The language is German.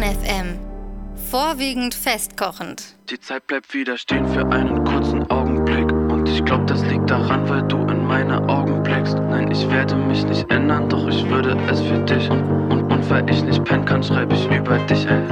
Mission FM. Vorwiegend festkochend. Die Zeit bleibt wieder stehen für einen kurzen Augenblick. Und ich glaub, das liegt daran, weil du in meine Augen blickst. Nein, ich werde mich nicht ändern, doch ich würde es für dich. Und weil ich nicht pennen kann, schreibe ich über dich ein